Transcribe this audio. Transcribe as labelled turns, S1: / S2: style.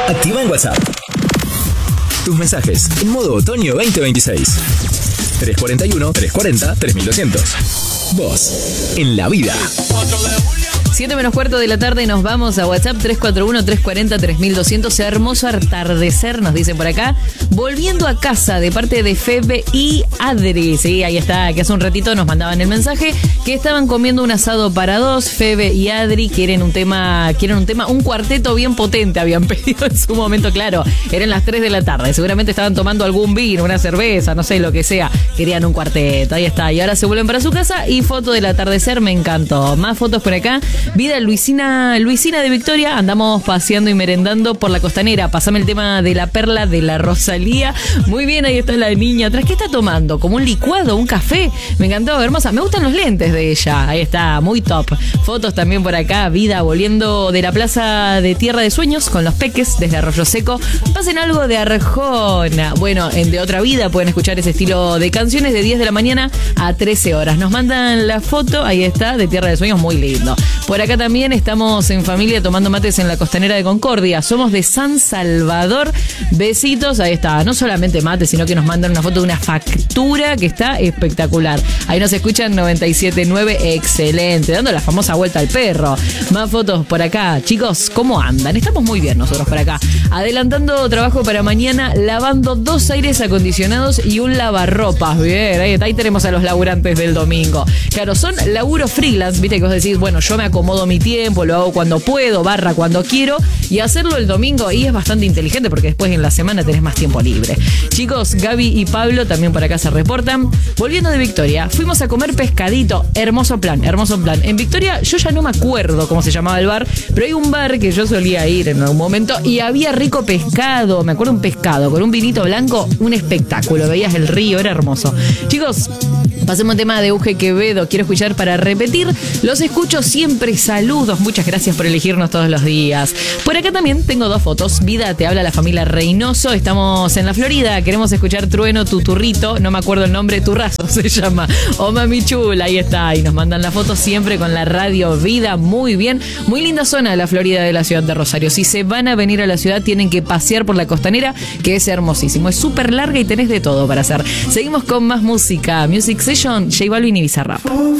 S1: Activa en WhatsApp tus mensajes en modo otoño 2026. 341-340-3200. Vos, en la vida.
S2: 7 menos cuarto de la tarde, nos vamos a WhatsApp 341-340-3200. Hermoso atardecer, nos dicen por acá. Volviendo a casa de parte de Febe y Adri. Sí, ahí está, que hace un ratito nos mandaban el mensaje que estaban comiendo un asado para dos. Febe y Adri quieren un tema, un cuarteto bien potente, habían pedido en su momento, claro. Eran las 3 de la tarde, seguramente estaban tomando algún vino, una cerveza, no sé, lo que sea. Querían un cuarteto, ahí está. Y ahora se vuelven para su casa y foto del atardecer, me encantó. Más fotos por acá. Vida Luisina de Victoria, andamos paseando y merendando por la costanera. Pasame el tema de la perla de la Rosalía. Muy bien, ahí está la niña atrás. ¿Qué está tomando? ¿Como un licuado, un café? Me encantó, hermosa. Me gustan los lentes de ella. Ahí está, muy top. Fotos también por acá. Vida volviendo de la plaza de Tierra de Sueños con los peques desde Arroyo Seco. Pasen algo de Arjona. Bueno, en De Otra Vida pueden escuchar ese estilo de canciones de 10 de la mañana a 13 horas. Nos mandan la foto, ahí está, de Tierra de Sueños, muy lindo. Por acá también estamos en familia tomando mates en la costanera de Concordia. Somos de San Salvador. Besitos, ahí está. No solamente mates, sino que nos mandan una foto de una factura que está espectacular. Ahí nos escuchan 97.9, excelente. Dando la famosa vuelta al perro. Más fotos por acá. Chicos, ¿cómo andan? Estamos muy bien nosotros por acá. Adelantando trabajo para mañana, lavando 2 aires acondicionados y un lavarropas. Bien, ahí tenemos a los laburantes del domingo. Claro, son laburo freelance, viste que vos decís, bueno, yo me acomodo mi tiempo, lo hago cuando puedo, cuando quiero, y hacerlo el domingo, y es bastante inteligente porque después en la semana tenés más tiempo libre. Chicos, Gaby y Pablo también por acá se reportan. Volviendo de Victoria, fuimos a comer pescadito. Hermoso plan. En Victoria, yo ya no me acuerdo cómo se llamaba el bar, pero hay un bar que yo solía ir en algún momento y había rico pescado. Me acuerdo un pescado con un vinito blanco, un espectáculo. Veías el río, era hermoso. Chicos, pasemos al tema de Uge Quevedo. Quiero escuchar para repetir. Los escucho siempre. Saludos. Muchas gracias por elegirnos todos los días. Por acá también tengo 2 fotos. Vida, te habla la familia Reynoso. Estamos en la Florida. Queremos escuchar Trueno, tu turrito. No me acuerdo el nombre. Turrazo se llama. Oh, mami chula. Ahí está. Y nos mandan la foto siempre con la radio Vida. Muy bien. Muy linda zona de la Florida, de la ciudad de Rosario. Si se van a venir a la ciudad, tienen que pasear por la costanera, que es hermosísimo. Es súper larga y tenés de todo para hacer. Seguimos con más música. Music Session, J Balvin y Bizarrap.